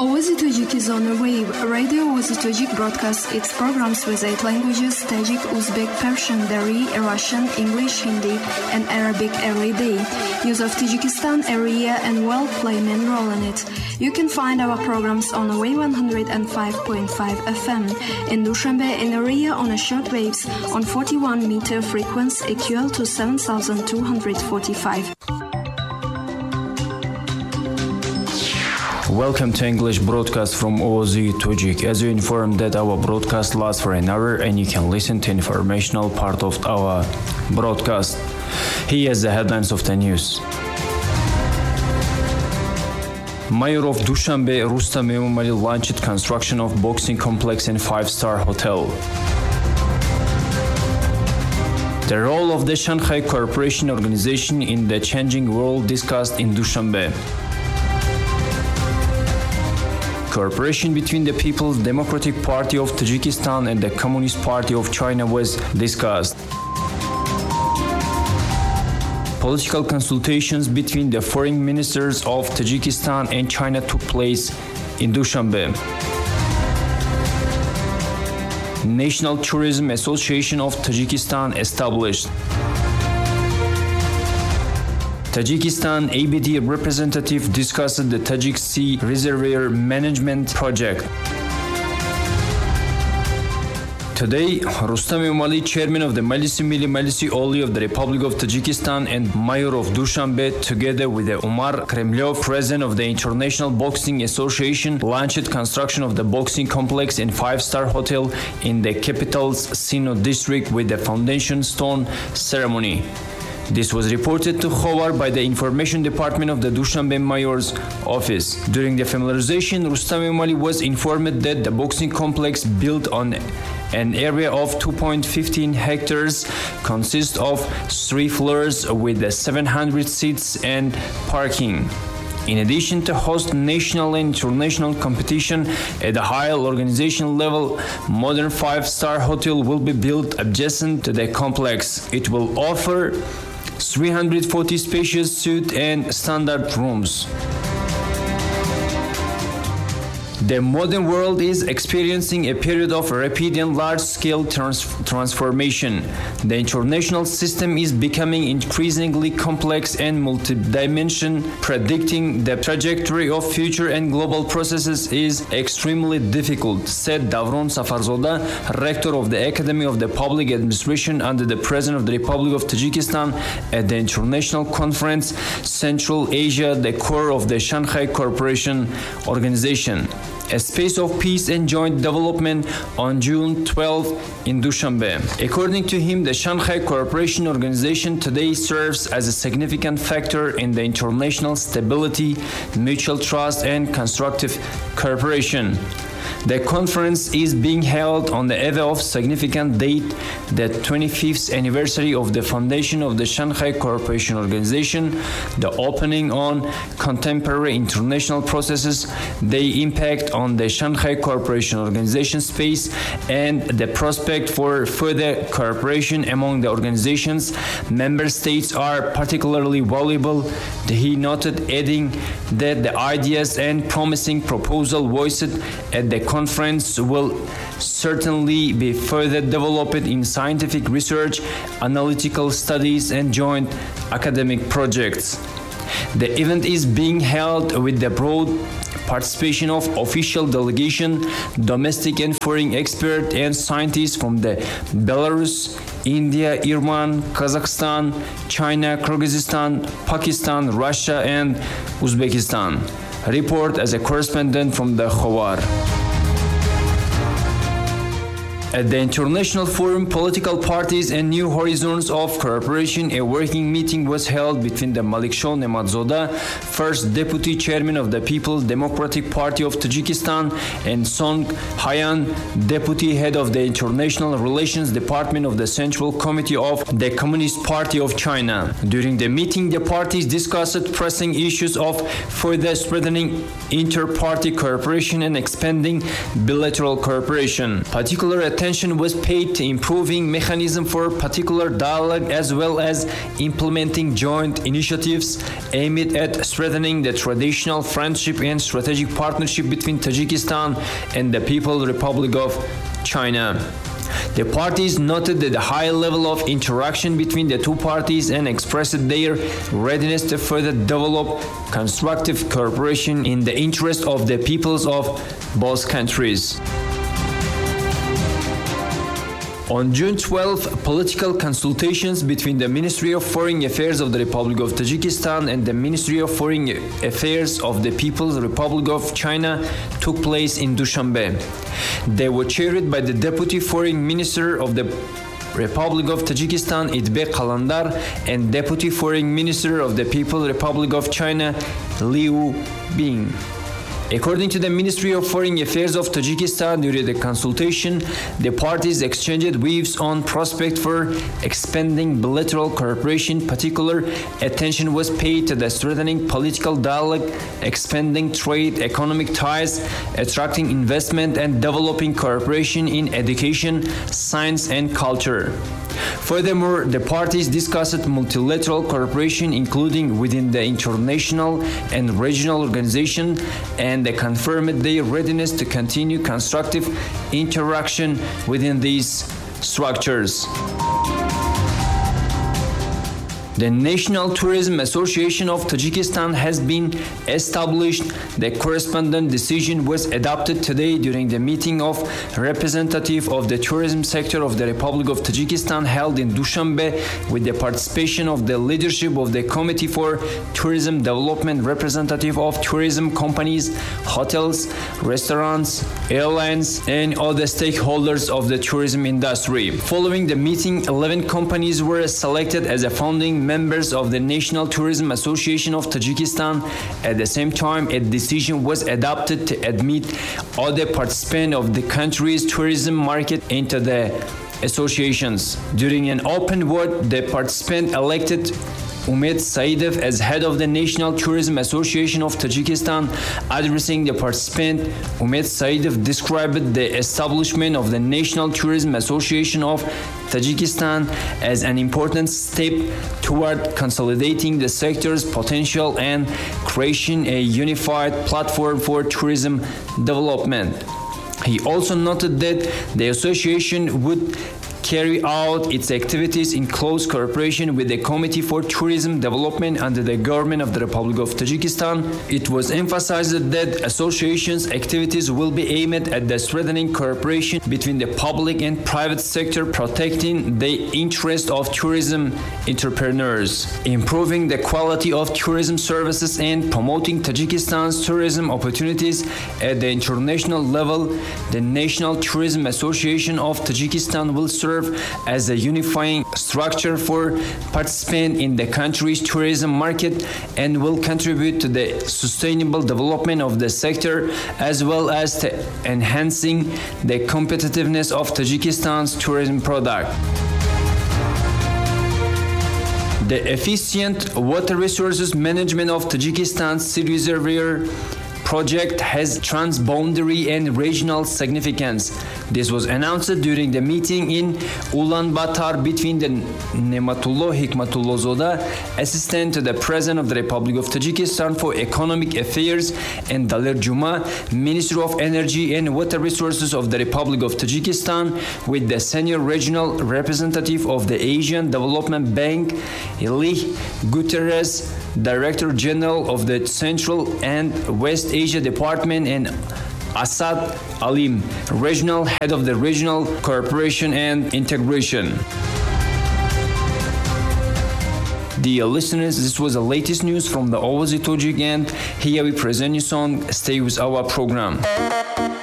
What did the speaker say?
Oazy Tajik is on the wave. Radio Oazy Tajik broadcasts its programs with 8 languages: Tajik, Uzbek, Persian, Dari, Russian, English, Hindi, and Arabic every day. News of Tajikistan area and well play main role in it. You can find our programs on the wave 105.5 FM in Dushanbe in area on a short waves on 41 meter frequency equal to 7,245. Welcome to English broadcast from Oazy Tajik. As you informed that our broadcast lasts for an hour and you can listen to informational part of our broadcast. Here is the headlines of the news. Mayor of Dushanbe, Rustam Emomali, launched construction of boxing complex and 5-star hotel. The role of the Shanghai Cooperation Organization in the changing world discussed in Dushanbe. Cooperation between the People's Democratic Party of Tajikistan and the Communist Party of China was discussed. Political consultations between the foreign ministers of Tajikistan and China took place in Dushanbe. National Tourism Association of Tajikistan established. Tajikistan ABD representative discussed the Tajik Sea Reservoir Management Project. Today, Rustam Emomali, chairman of the Majlis-i Milli Majlis-i Oli of the Republic of Tajikistan and mayor of Dushanbe, together with Umar Kremlov, president of the International Boxing Association, launched construction of the boxing complex and 5-star hotel in the capital's Sino district with the foundation stone ceremony. This was reported to Khobar by the Information Department of the Dushanbe Mayor's office. During the familiarization, Rustam Emomali was informed that the boxing complex, built on an area of 2.15 hectares, consists of 3 floors with 700 seats and parking. In addition to host national and international competition at a higher organizational level, modern 5-star hotel will be built adjacent to the complex. It will offer 340 spacious suite and standard rooms. The modern world is experiencing a period of rapid and large-scale transformation. The international system is becoming increasingly complex and multidimensional. Predicting the trajectory of future and global processes is extremely difficult, said Davron Safarzoda, rector of the Academy of the Public Administration under the President of the Republic of Tajikistan at the international conference Central Asia, the core of the Shanghai Cooperation Organization, a space of peace and joint development, on June 12 in Dushanbe. According to him, the Shanghai Cooperation Organization today serves as a significant factor in the international stability, mutual trust, and constructive cooperation. The conference is being held on the eve of significant date, the 25th anniversary of the foundation of the Shanghai Cooperation Organization, the opening on contemporary international processes, the impact on the Shanghai Cooperation Organization space, and the prospect for further cooperation among the organization's member states are particularly valuable, he noted, adding that the ideas and promising proposals voiced at the conference will certainly be further developed in scientific research, analytical studies, and joint academic projects. The event is being held with the broad participation of official delegation, domestic and foreign experts and scientists from the Belarus, India, Iran, Kazakhstan, China, Kyrgyzstan, Pakistan, Russia, and Uzbekistan. Report as a correspondent from the Khobar. At the International Forum Political Parties and New Horizons of Cooperation, a working meeting was held between the Maliksho Nemadzoda, first deputy chairman of the People's Democratic Party of Tajikistan, and Song Hayan, deputy head of the International Relations Department of the Central Committee of the Communist Party of China. During the meeting, the parties discussed pressing issues of further strengthening inter-party cooperation and expanding bilateral cooperation. Particular attention attention was paid to improving mechanism for particular dialogue as well as implementing joint initiatives aimed at strengthening the traditional friendship and strategic partnership between Tajikistan and the People's Republic of China. The parties noted the high level of interaction between the two parties and expressed their readiness to further develop constructive cooperation in the interest of the peoples of both countries. On June 12, political consultations between the Ministry of Foreign Affairs of the Republic of Tajikistan and the Ministry of Foreign Affairs of the People's Republic of China took place in Dushanbe. They were chaired by the Deputy Foreign Minister of the Republic of Tajikistan, Idbek Qalandar, and Deputy Foreign Minister of the People's Republic of China, Liu Bing. According to the Ministry of Foreign Affairs of Tajikistan, during the consultation, the parties exchanged views on prospects for expanding bilateral cooperation. Particular attention was paid to the strengthening political dialogue, expanding trade, economic ties, attracting investment, and developing cooperation in education, science, and culture. Furthermore, the parties discussed multilateral cooperation, including within the international and regional organization, and they confirmed their readiness to continue constructive interaction within these structures. The National Tourism Association of Tajikistan has been established. The correspondent decision was adopted today during the meeting of representatives of the tourism sector of the Republic of Tajikistan held in Dushanbe with the participation of the leadership of the Committee for Tourism Development, representative of tourism companies, hotels, restaurants, airlines, and other stakeholders of the tourism industry. Following the meeting, 11 companies were selected as a founding members of the National Tourism Association of Tajikistan. At the same time, a decision was adopted to admit other participants of the country's tourism market into the associations. During an open vote, the participant elected Umed Saidov as head of the National Tourism Association of Tajikistan. Addressing the participant, Umed Saidov described the establishment of the National Tourism Association of Tajikistan as an important step toward consolidating the sector's potential and creating a unified platform for tourism development. He also noted that the association would carry out its activities in close cooperation with the Committee for Tourism Development under the government of the Republic of Tajikistan. It was emphasized that association's activities will be aimed at the strengthening cooperation between the public and private sector, protecting the interest of tourism entrepreneurs, improving the quality of tourism services, and promoting Tajikistan's tourism opportunities at the international level. The National Tourism Association of Tajikistan will serve as a unifying structure for participants in the country's tourism market and will contribute to the sustainable development of the sector as well as to enhancing the competitiveness of Tajikistan's tourism product. The efficient water resources management of Tajikistan's sea reservoir project has transboundary and regional significance. This was announced during the meeting in Ulaanbaatar between the Nematullah Hikmatullah, Assistant to the President of the Republic of Tajikistan for Economic Affairs, and Daler Juma, Minister of Energy and Water Resources of the Republic of Tajikistan, with the Senior Regional Representative of the Asian Development Bank, Elie Guterres, Director General of the Central and West Asia Department, and Asad Alim, Regional Head of the Regional Cooperation and Integration. Dear listeners, this was the latest news from the Ovazi Tojik, and here we present you song. Stay with our program.